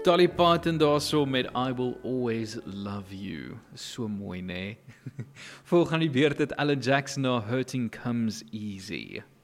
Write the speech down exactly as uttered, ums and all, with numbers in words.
Dolly Parton daarso met I Will Always Love You. So mooi, nee? Volgende beurt het Alan Jackson na Hurting Comes Easy.